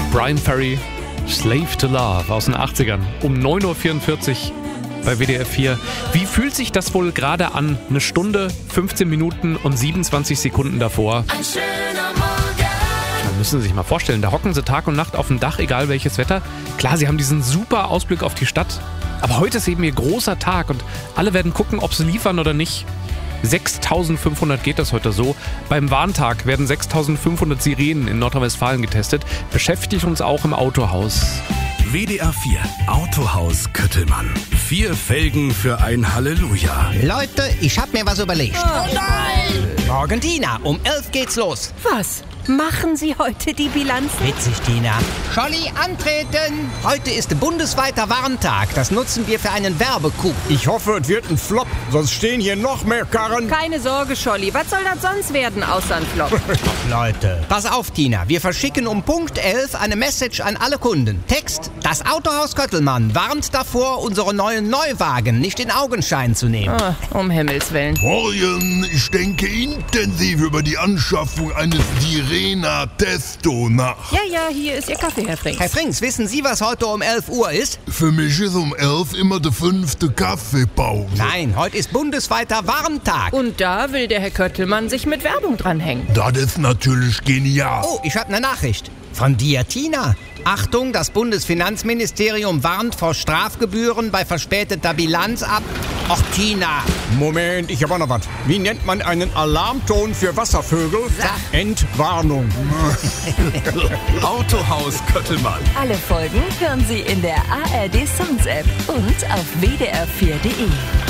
Brian Ferry, Slave to Love aus den 80ern, um 9.44 Uhr bei WDR 4. Wie fühlt sich das wohl gerade an? Eine Stunde, 15 Minuten und 27 Sekunden davor. Ein schöner Morgen. Da müssen Sie sich mal vorstellen, da hocken Sie Tag und Nacht auf dem Dach, egal welches Wetter. Klar, Sie haben diesen super Ausblick auf die Stadt, aber heute ist eben Ihr großer Tag und alle werden gucken, ob Sie liefern oder nicht. 6.500 geht das heute so. Beim Warntag werden 6.500 Sirenen in Nordrhein-Westfalen getestet. Beschäftigt uns auch im Autohaus. WDR 4 Autohaus Köttelmann. 4 Felgen für ein Halleluja. Leute, ich hab mir was überlegt. Oh nein! Morgen, Tina, um 11 geht's los. Was? Machen Sie heute die Bilanz? Witzig, Tina. Scholli, antreten! Heute ist bundesweiter Warntag. Das nutzen wir für einen Werbecoup. Ich hoffe, es wird ein Flop, sonst stehen hier noch mehr Karren. Keine Sorge, Scholli. Was soll das sonst werden, außer ein Flop? Leute. Pass auf, Tina. Wir verschicken um Punkt 11 eine Message an alle Kunden. Text: Das Autohaus Köttelmann warnt davor, unsere neuen Neuwagen nicht in Augenschein zu nehmen. Um Himmels Willen. Morgen, ich denke intensiv über die Anschaffung eines Sirena Testo nach. Ja, hier ist Ihr Kaffee, Herr Frings. Herr Frings, wissen Sie, was heute um 11 Uhr ist? Für mich ist um 11 immer die 5. Kaffeepause. Nein, heute ist bundesweiter Warntag. Und da will der Herr Köttelmann sich mit Werbung dranhängen. Das ist natürlich genial. Oh, ich habe eine Nachricht. Von dir, Tina. Achtung, das Bundesfinanzministerium warnt vor Strafgebühren bei verspäteter Bilanz ab. Och, Tina. Moment, ich habe auch noch was. Wie nennt man einen Alarmton für Wasservögel? Entwarnung. Autohaus Köttelmann. Alle Folgen hören Sie in der ARD Songs App und auf wdr4.de.